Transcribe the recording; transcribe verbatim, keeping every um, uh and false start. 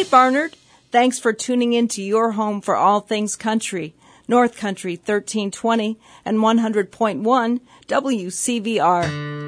Barnard. Thanks for tuning in to your home for all things country. North Country thirteen twenty and one hundred point one W C V R.